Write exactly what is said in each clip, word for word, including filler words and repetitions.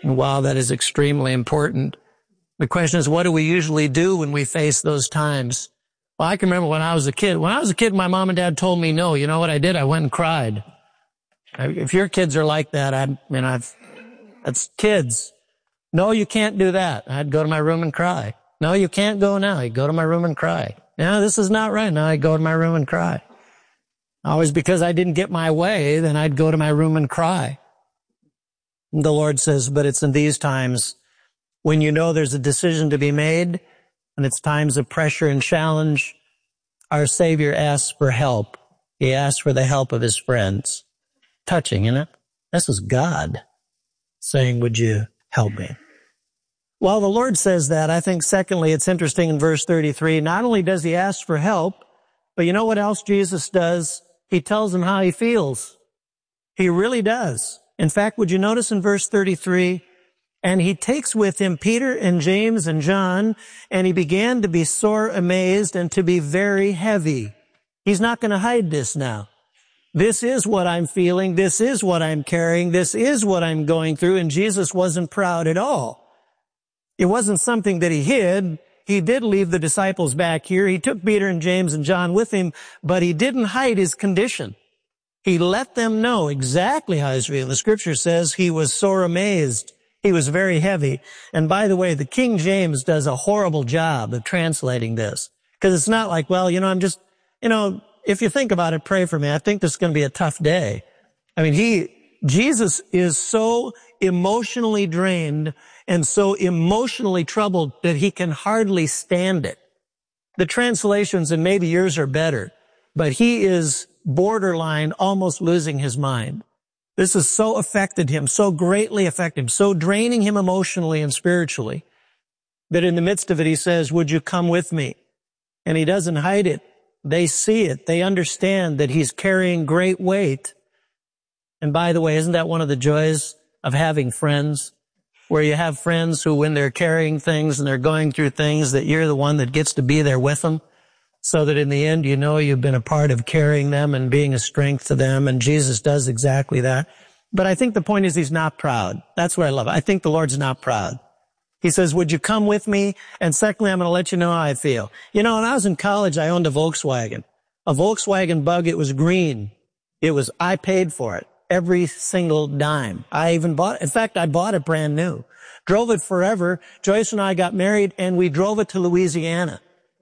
And while that is extremely important, the question is, what do we usually do when we face those times? Well, I can remember when I was a kid. When I was a kid, my mom and dad told me no. You know what I did? I went and cried. If your kids are like that, I mean, I've, that's kids. No, you can't do that. I'd go to my room and cry. No, you can't go now. You go to my room and cry. No, this is not right. Now I go to my room and cry. Always because I didn't get my way, then I'd go to my room and cry. And the Lord says, but it's in these times when you know there's a decision to be made, and it's times of pressure and challenge, our Savior asks for help. He asks for the help of his friends. Touching, isn't it? This is God saying, would you help me? Well, the Lord says that. I think, secondly, it's interesting in verse thirty-three. Not only does he ask for help, but you know what else Jesus does? He tells them how he feels. He really does. In fact, would you notice in verse thirty-three, and he takes with him Peter and James and John, and he began to be sore amazed and to be very heavy. He's not going to hide this now. This is what I'm feeling. This is what I'm carrying. This is what I'm going through. And Jesus wasn't proud at all. It wasn't something that he hid. He did leave the disciples back here. He took Peter and James and John with him, but he didn't hide his condition. He let them know exactly how he's feeling. The scripture says he was sore amazed. He was very heavy. And by the way, the King James does a horrible job of translating this. Because it's not like, well, you know, I'm just, you know, if you think about it, pray for me. I think this is going to be a tough day. I mean, he, Jesus is so emotionally drained and so emotionally troubled that he can hardly stand it. The translations, and maybe yours are better, but he is borderline almost losing his mind. This has so affected him, so greatly affected him, so draining him emotionally and spiritually, that in the midst of it he says, would you come with me? And he doesn't hide it. They see it. They understand that he's carrying great weight. And by the way, isn't that one of the joys of having friends? Where you have friends who, when they're carrying things and they're going through things, that you're the one that gets to be there with them, so that in the end you know you've been a part of carrying them and being a strength to them. And Jesus does exactly that. But I think the point is he's not proud. That's what I love. I think the Lord's not proud. He says, would you come with me? And secondly, I'm going to let you know how I feel. You know, when I was in college, I owned a Volkswagen. A Volkswagen Bug. It was green. It was, I paid for it. Every single dime. I even bought, in fact, I bought it brand new. Drove it forever. Joyce and I got married and we drove it to Louisiana.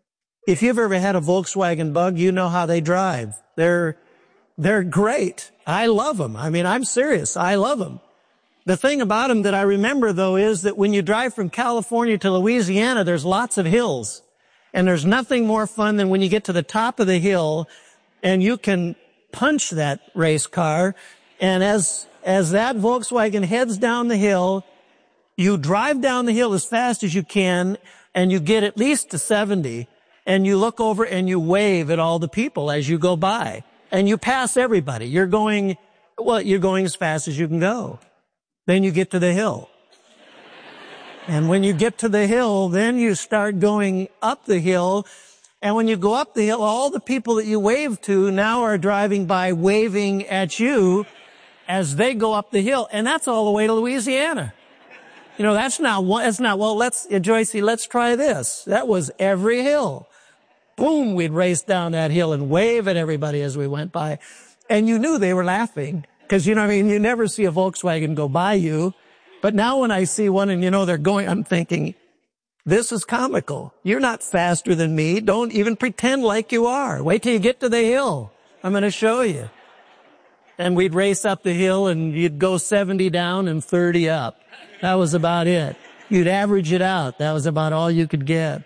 If you've ever had a Volkswagen Bug, you know how they drive. They're, they're great. I love them. I mean, I'm serious. I love them. The thing about them that I remember, though, is that when you drive from California to Louisiana, there's lots of hills. And there's nothing more fun than when you get to the top of the hill and you can punch that race car. And as, as that Volkswagen heads down the hill, you drive down the hill as fast as you can and you get at least to seventy and you look over and you wave at all the people as you go by and you pass everybody. You're going, well, you're going as fast as you can go. Then you get to the hill. And when you get to the hill, then you start going up the hill. And when you go up the hill, all the people that you wave to now are driving by waving at you as they go up the hill. And that's all the way to Louisiana. You know, that's not one, that's not, well, let's, Joycey, let's try this. That was every hill. Boom, we'd race down that hill and wave at everybody as we went by. And you knew they were laughing. Because, you know what I mean, you never see a Volkswagen go by you. But now when I see one and, you know, they're going, I'm thinking, this is comical. You're not faster than me. Don't even pretend like you are. Wait till you get to the hill. I'm going to show you. And we'd race up the hill and you'd go seventy down and thirty up. That was about it. You'd average it out. That was about all you could get.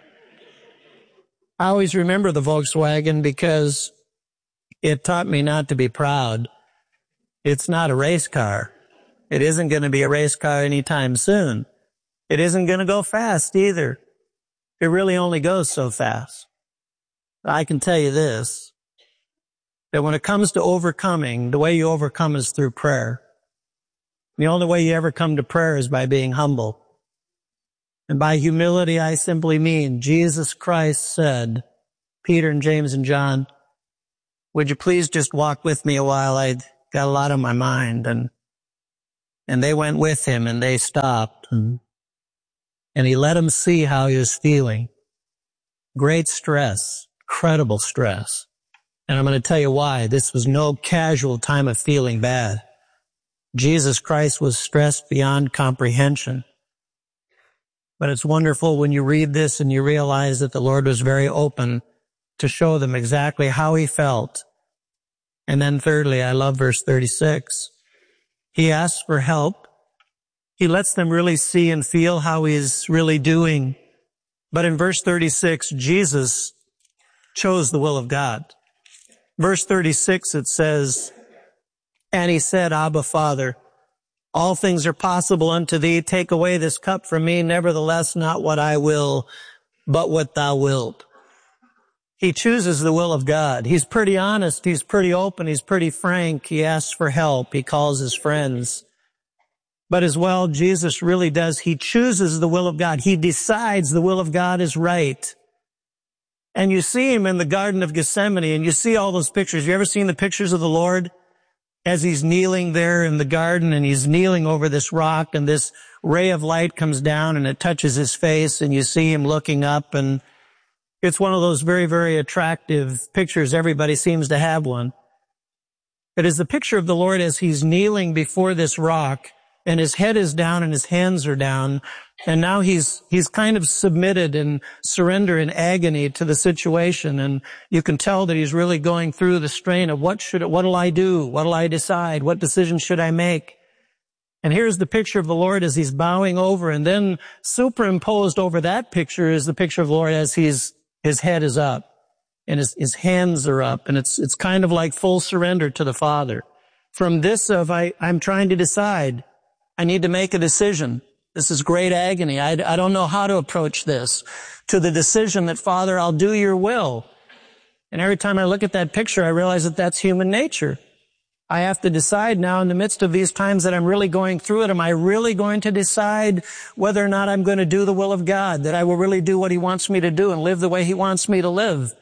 I always remember the Volkswagen because it taught me not to be proud. It's not a race car. It isn't going to be a race car anytime soon. It isn't going to go fast either. It really only goes so fast. I can tell you this, that when it comes to overcoming, the way you overcome is through prayer. The only way you ever come to prayer is by being humble. And by humility, I simply mean Jesus Christ said, Peter and James and John, would you please just walk with me a while? I got a lot on my mind. And And they went with him and they stopped. And, and he let them see how he was feeling. Great stress, incredible stress. And I'm going to tell you why. This was no casual time of feeling bad. Jesus Christ was stressed beyond comprehension. But it's wonderful when you read this and you realize that the Lord was very open to show them exactly how he felt. And then thirdly, I love verse thirty-six. He asks for help. He lets them really see and feel how he's really doing. But in verse thirty-six, Jesus chose the will of God. Verse thirty-six, it says, and he said, Abba, Father, all things are possible unto thee. Take away this cup from me. Nevertheless, not what I will, but what thou wilt. He chooses the will of God. He's pretty honest. He's pretty open. He's pretty frank. He asks for help. He calls his friends. But as well, Jesus really does. He chooses the will of God. He decides the will of God is right. And you see him in the Garden of Gethsemane, and you see all those pictures. You ever seen the pictures of the Lord as he's kneeling there in the garden, and he's kneeling over this rock, and this ray of light comes down and it touches his face, and you see him looking up, and it's one of those very, very attractive pictures. Everybody seems to have one. It is the picture of the Lord as he's kneeling before this rock, and his head is down and his hands are down. And now he's, he's kind of submitted and surrender in agony to the situation. And you can tell that he's really going through the strain of what should, what'll I do? What'll I decide? What decision should I make? And here's the picture of the Lord as he's bowing over. And then superimposed over that picture is the picture of the Lord as he's, his head is up and his, his hands are up. And it's, it's kind of like full surrender to the Father. From this of, I, I'm trying to decide. I need to make a decision. This is great agony. I, I don't know how to approach this. To the decision that, Father, I'll do your will. And every time I look at that picture, I realize that that's human nature. I have to decide now in the midst of these times that I'm really going through it. Am I really going to decide whether or not I'm going to do the will of God, that I will really do what he wants me to do and live the way he wants me to live?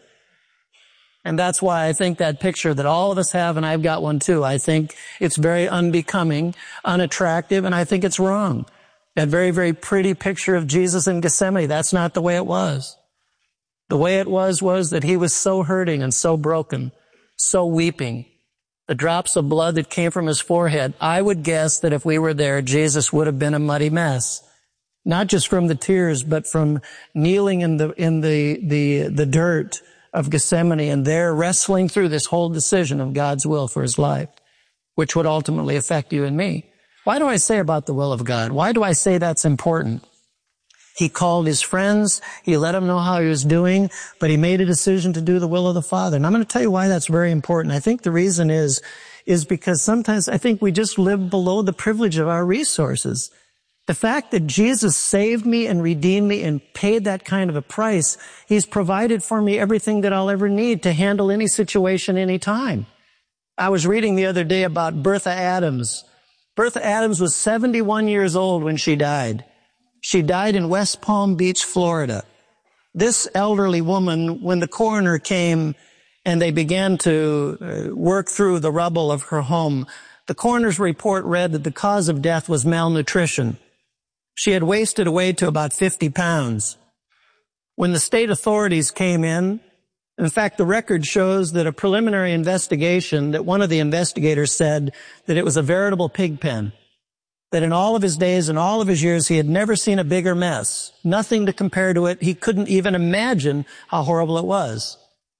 And that's why I think that picture that all of us have, and I've got one too, I think it's very unbecoming, unattractive, and I think it's wrong. That very, very pretty picture of Jesus in Gethsemane, that's not the way it was. The way it was was that he was so hurting and so broken, so weeping. The drops of blood that came from his forehead, I would guess that if we were there, Jesus would have been a muddy mess. Not just from the tears, but from kneeling in the, in the, the, the dirt of Gethsemane and there wrestling through this whole decision of God's will for his life, which would ultimately affect you and me. Why do I say about the will of God? Why do I say that's important? He called his friends. He let them know how he was doing, but he made a decision to do the will of the Father. And I'm going to tell you why that's very important. I think the reason is, is because sometimes I think we just live below the privilege of our resources. The fact that Jesus saved me and redeemed me and paid that kind of a price, he's provided for me everything that I'll ever need to handle any situation, any time. I was reading the other day about Bertha Adams. Bertha Adams was seventy-one years old when she died. She died in West Palm Beach, Florida. This elderly woman, when the coroner came and they began to work through the rubble of her home, the coroner's report read that the cause of death was malnutrition. She had wasted away to about fifty pounds. When the state authorities came in, in fact, the record shows that a preliminary investigation, that one of the investigators said that it was a veritable pig pen. That in all of his days and all of his years, he had never seen a bigger mess. Nothing to compare to it. He couldn't even imagine how horrible it was.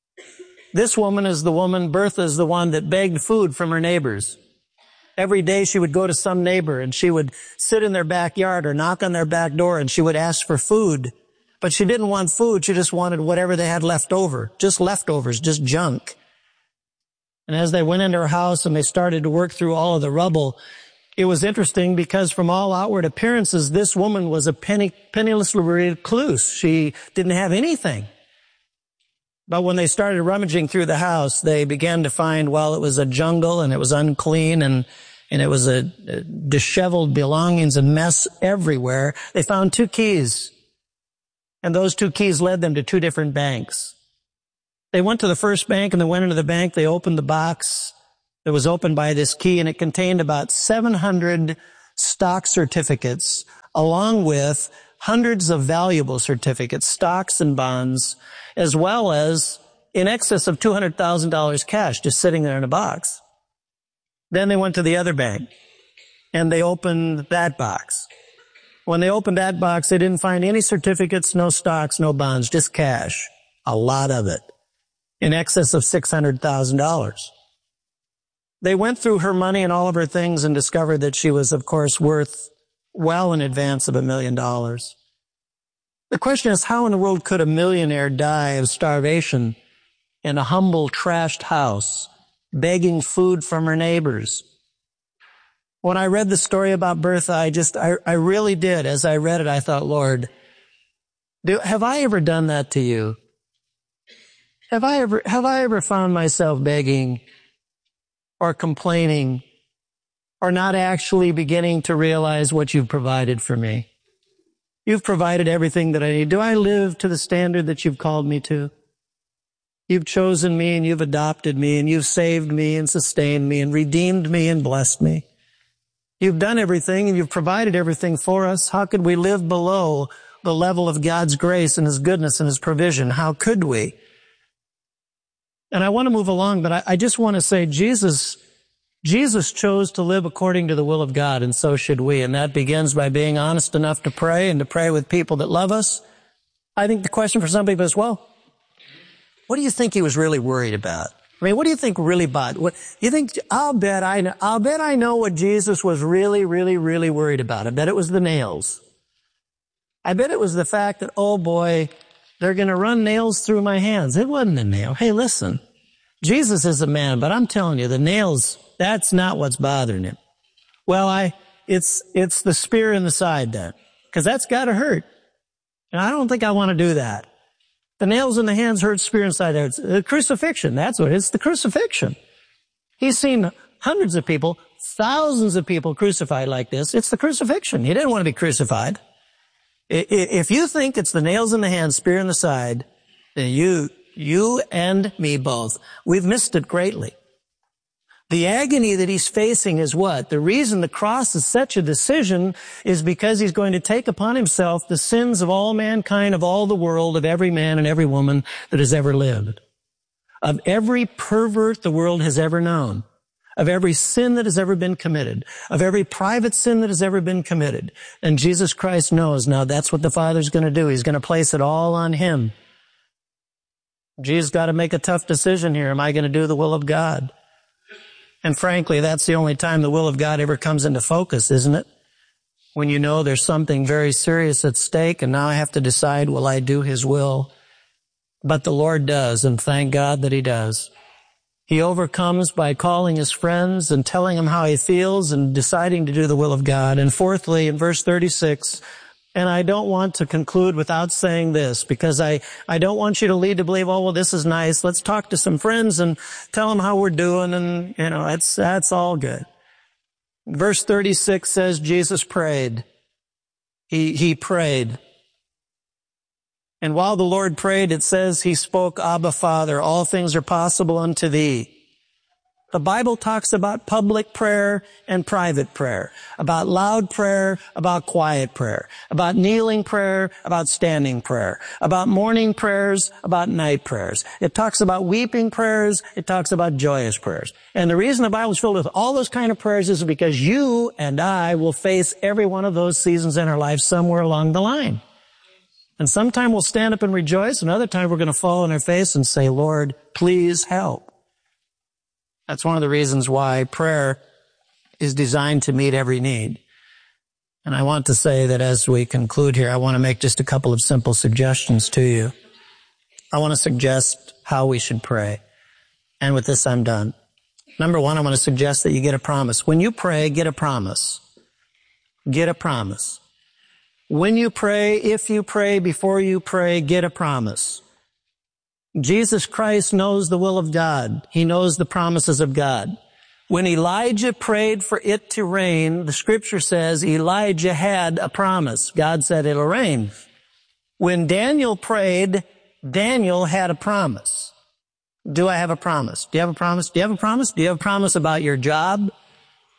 This woman is the woman, Bertha is the one that begged food from her neighbors. Every day she would go to some neighbor and she would sit in their backyard or knock on their back door and she would ask for food. But she didn't want food. She just wanted whatever they had left over. Just leftovers, just junk. And as they went into her house and they started to work through all of the rubble, it was interesting because from all outward appearances, this woman was a penny, penniless recluse. She didn't have anything. But when they started rummaging through the house, they began to find, well, it was a jungle and it was unclean and, and it was a, a disheveled belongings and mess everywhere. They found two keys. And those two keys led them to two different banks. They went to the first bank and they went into the bank. They opened the box that was opened by this key and it contained about seven hundred stock certificates, along with hundreds of valuable certificates, stocks and bonds, as well as in excess of two hundred thousand dollars cash just sitting there in a box. Then they went to the other bank and they opened that box. When they opened that box, they didn't find any certificates, no stocks, no bonds, just cash. A lot of it. In excess of six hundred thousand dollars. They went through her money and all of her things and discovered that she was, of course, worth well in advance of a million dollars. The question is, how in the world could a millionaire die of starvation in a humble, trashed house, begging food from her neighbors? When I read the story about Bertha, I just, I, I really did. As I read it, I thought, Lord, do, have I ever done that to you? Have I ever, have I ever found myself begging or complaining or not actually beginning to realize what you've provided for me? You've provided everything that I need. Do I live to the standard that you've called me to? You've chosen me and you've adopted me and you've saved me and sustained me and redeemed me and blessed me. You've done everything and you've provided everything for us. How could we live below the level of God's grace and His goodness and His provision? How could we? And I want to move along, but I, I just want to say Jesus, Jesus chose to live according to the will of God, and so should we. And that begins by being honest enough to pray and to pray with people that love us. I think the question for some people is, well, what do you think He was really worried about? I mean, what do you think really bothered? What you think? I'll bet I know. I'll bet I know what Jesus was really, really, really worried about. I bet it was the nails. I bet it was the fact that, oh boy, they're going to run nails through my hands. It wasn't a nail. Hey, listen, Jesus is a man, but I'm telling you, the nails, that's not what's bothering Him. Well, I, it's, it's the spear in the side then, because that's got to hurt. And I don't think I want to do that. The nails in the hands hurt, spear inside there. It's the crucifixion. That's what it is. The crucifixion. He's seen hundreds of people, thousands of people crucified like this. It's the crucifixion. He didn't want to be crucified. If you think it's the nails in the hands, spear in the side, then you, you and me both, we've missed it greatly. The agony that He's facing is what? The reason the cross is such a decision is because He's going to take upon Himself the sins of all mankind, of all the world, of every man and every woman that has ever lived. Of every pervert the world has ever known. Of every sin that has ever been committed. Of every private sin that has ever been committed. And Jesus Christ knows now that's what the Father's going to do. He's going to place it all on Him. Jesus got to make a tough decision here. Am I going to do the will of God? And frankly, that's the only time the will of God ever comes into focus, isn't it? When you know there's something very serious at stake and now I have to decide, will I do His will? But the Lord does, and thank God that He does. He overcomes by calling His friends and telling them how He feels and deciding to do the will of God. And fourthly, in verse thirty-six, and I don't want to conclude without saying this, because I, I don't want you to lead to believe, oh, well, this is nice. Let's talk to some friends and tell them how we're doing. And, you know, that's, that's all good. Verse thirty-six says Jesus prayed. He, he prayed. And while the Lord prayed, it says He spoke, Abba, Father, all things are possible unto Thee. The Bible talks about public prayer and private prayer, about loud prayer, about quiet prayer, about kneeling prayer, about standing prayer, about morning prayers, about night prayers. It talks about weeping prayers. It talks about joyous prayers. And the reason the Bible is filled with all those kind of prayers is because you and I will face every one of those seasons in our life somewhere along the line. And sometime we'll stand up and rejoice, and other time we're going to fall on our face and say, Lord, please help. That's one of the reasons why prayer is designed to meet every need. And I want to say that as we conclude here, I want to make just a couple of simple suggestions to you. I want to suggest how we should pray. And with this, I'm done. Number one, I want to suggest that you get a promise. When you pray, get a promise. Get a promise. When you pray, if you pray, before you pray, get a promise. Jesus Christ knows the will of God. He knows the promises of God. When Elijah prayed for it to rain, the scripture says Elijah had a promise. God said it'll rain. When Daniel prayed, Daniel had a promise. Do I have a promise? Do you have a promise? Do you have a promise? Do you have a promise about your job?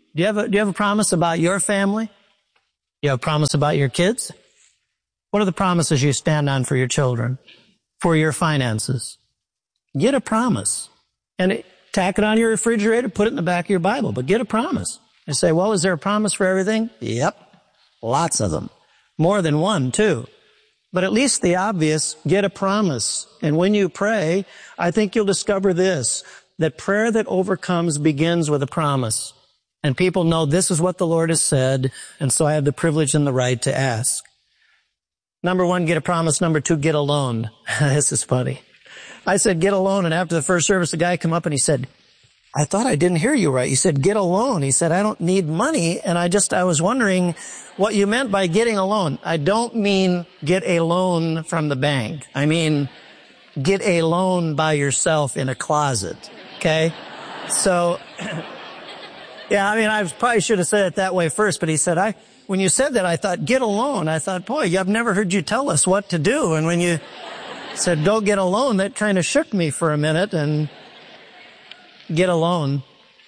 Do you have a, do you have a promise about your family? Do you have a promise about your kids? What are the promises you stand on for your children, for your finances? Get a promise and it, tack it on your refrigerator, put it in the back of your Bible, but get a promise. And say, well, is there a promise for everything? Yep. Lots of them. More than one, too. But at least the obvious, get a promise. And when you pray, I think you'll discover this, that prayer that overcomes begins with a promise. And people know this is what the Lord has said, and so I have the privilege and the right to ask. Number one, get a promise. Number two, get a loan. This is funny. I said, get a loan, and after the first service, the guy came up and he said, I thought I didn't hear you right. He said, get a loan. He said, I don't need money. And I just, I was wondering what you meant by getting a loan. I don't mean get a loan from the bank. I mean, get a loan by yourself in a closet. Okay? So, yeah, I mean, I probably should have said it that way first, but he said, I, when you said that, I thought, get a loan. I thought, boy, I've never heard you tell us what to do. And when you said, go get a loan, that kind of shook me for a minute, and get a loan.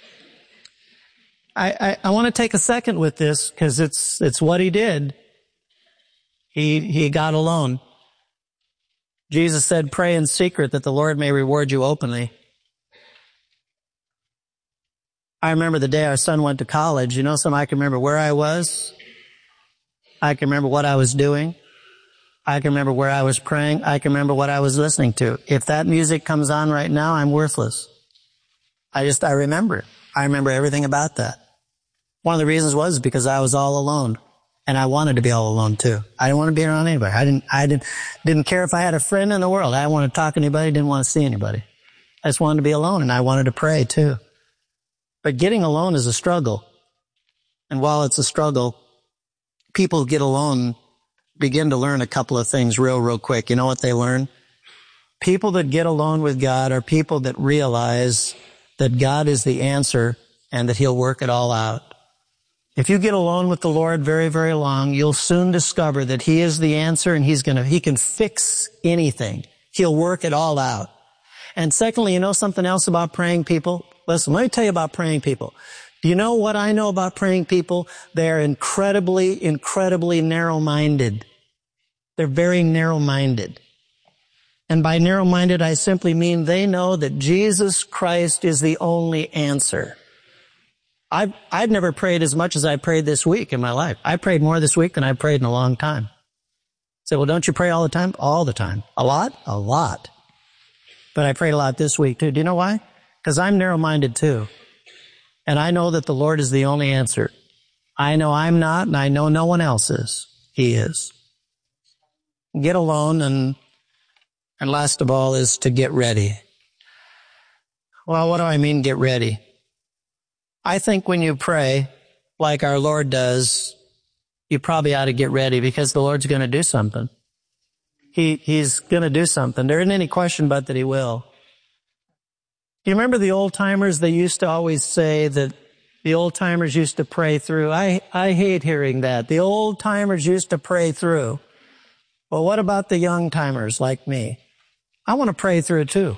I, I, I want to take a second with this because it's, it's what he did. He, he got a loan. Jesus said, pray in secret that the Lord may reward you openly. I remember the day our son went to college. You know something? I can remember where I was. I can remember what I was doing. I can remember where I was praying. I can remember what I was listening to. If that music comes on right now, I'm worthless. I just, I remember it. I remember everything about that. One of the reasons was because I was all alone. And I wanted to be all alone too. I didn't want to be around anybody. I didn't, I didn't, didn't care if I had a friend in the world. I didn't want to talk to anybody, didn't want to see anybody. I just wanted to be alone, and I wanted to pray too. But getting alone is a struggle. And while it's a struggle, people who get alone begin to learn a couple of things real, real quick. You know what they learn? People that get alone with God are people that realize that God is the answer and that He'll work it all out. If you get alone with the Lord very, very long, you'll soon discover that He is the answer, and He's gonna, He can fix anything. He'll work it all out. And secondly, you know something else about praying people? Listen, let me tell you about praying people. Do you know what I know about praying people? They're incredibly, incredibly narrow-minded. They're very narrow-minded. And by narrow-minded, I simply mean they know that Jesus Christ is the only answer. I've, I've never prayed as much as I prayed this week in my life. I prayed more this week than I prayed in a long time. Say, well, don't you pray all the time? All the time. A lot? A lot. But I prayed a lot this week too. Do you know why? Because I'm narrow-minded too. And I know that the Lord is the only answer. I know I'm not, and I know no one else is. He is. Get alone, and and last of all is to get ready. Well, what do I mean get ready? I think when you pray, like our Lord does, you probably ought to get ready because the Lord's going to do something. He, he's going to do something. There isn't any question but that He will. You remember the old-timers? They used to always say that the old-timers used to pray through. I, I hate hearing that. The old-timers used to pray through. Well, what about the young-timers like me? I want to pray through too.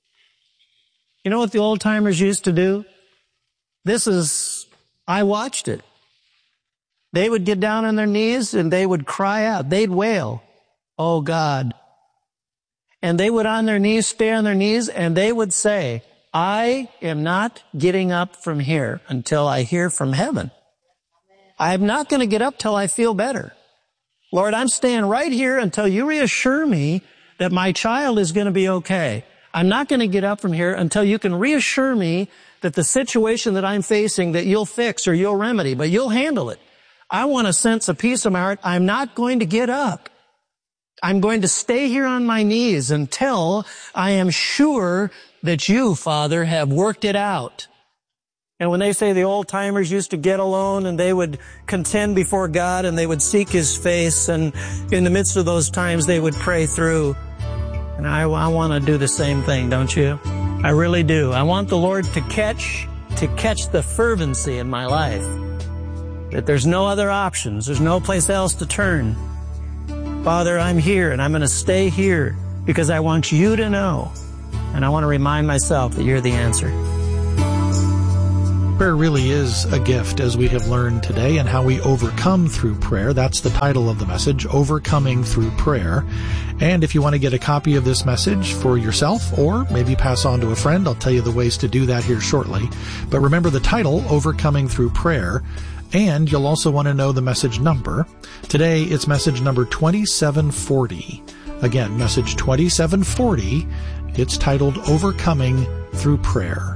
You know what the old-timers used to do? This is, I watched it. They would get down on their knees and they would cry out. They'd wail, oh God. And they would on their knees, stay on their knees, and they would say, I am not getting up from here until I hear from heaven. I'm not going to get up till I feel better. Lord, I'm staying right here until you reassure me that my child is going to be okay. I'm not going to get up from here until you can reassure me that the situation that I'm facing, that you'll fix or you'll remedy, but you'll handle it. I want a sense of peace of my heart. I'm not going to get up. I'm going to stay here on my knees until I am sure that you, Father, have worked it out. And when they say the old-timers used to get alone and they would contend before God and they would seek His face, and in the midst of those times they would pray through. And I, I want to do the same thing, don't you? I really do. I want the Lord to catch, to catch the fervency in my life. That there's no other options. There's no place else to turn. Father, I'm here and I'm going to stay here because I want you to know. And I want to remind myself that you're the answer. Prayer really is a gift, as we have learned today, and how we overcome through prayer. That's the title of the message, Overcoming Through Prayer. And if you want to get a copy of this message for yourself, or maybe pass on to a friend, I'll tell you the ways to do that here shortly. But remember the title, Overcoming Through Prayer, and you'll also want to know the message number. Today, it's message number twenty-seven forty. Again, message twenty-seven forty. It's titled, Overcoming Through Prayer.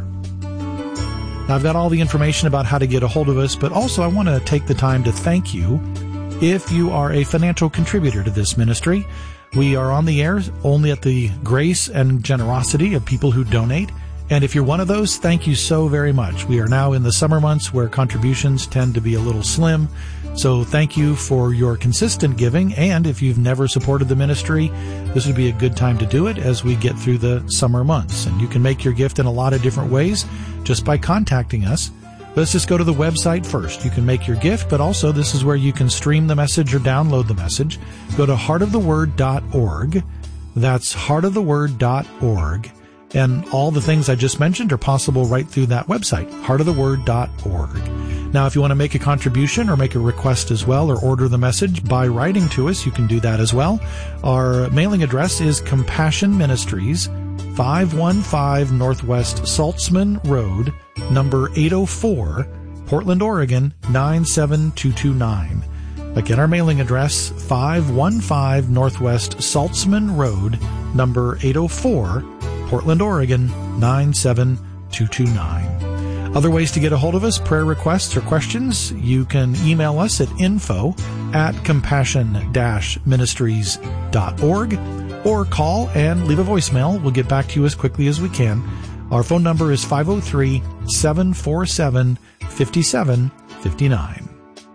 Now, I've got all the information about how to get a hold of us, but also I want to take the time to thank you if you are a financial contributor to this ministry. We are on the air only at the grace and generosity of people who donate. And if you're one of those, thank you so very much. We are now in the summer months where contributions tend to be a little slim. So thank you for your consistent giving. And if you've never supported the ministry, this would be a good time to do it as we get through the summer months. And you can make your gift in a lot of different ways just by contacting us. Let's just go to the website first. You can make your gift, but also this is where you can stream the message or download the message. Go to heart of the word dot org. That's heart of the word dot org. And all the things I just mentioned are possible right through that website, heart of the word dot org. Now, if you want to make a contribution or make a request as well, or order the message by writing to us, you can do that as well. Our mailing address is Compassion Ministries, five one five Northwest Saltzman Road, number eight oh four, Portland, Oregon, nine seven two two nine. Again, our mailing address, five one five Northwest Saltzman Road, number eight oh four, Portland, Oregon, nine seven two two nine. Other ways to get a hold of us, prayer requests or questions, you can email us at info at compassion dash ministries dot org or call and leave a voicemail. We'll get back to you as quickly as we can. Our phone number is five oh three, seven four seven, five seven five nine.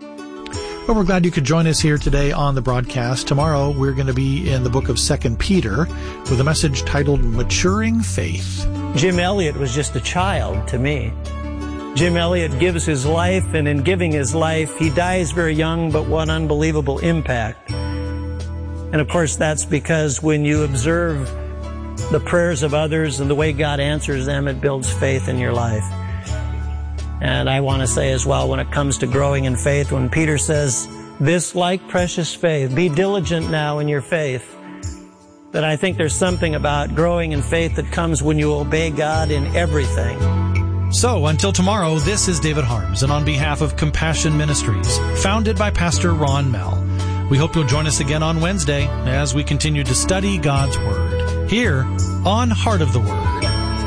Well, we're glad you could join us here today on the broadcast. Tomorrow, we're going to be in the book of Second Peter with a message titled Maturing Faith. Jim Elliot was just a child to me. Jim Elliot gives his life, and in giving his life, he dies very young, but what unbelievable impact. And of course, that's because when you observe the prayers of others and the way God answers them, it builds faith in your life. And I want to say as well, when it comes to growing in faith, when Peter says, this like precious faith, be diligent now in your faith, that I think there's something about growing in faith that comes when you obey God in everything. So, until tomorrow, this is David Harms, and on behalf of Compassion Ministries, founded by Pastor Ron Mell, we hope you'll join us again on Wednesday as we continue to study God's Word, here on Heart of the Word.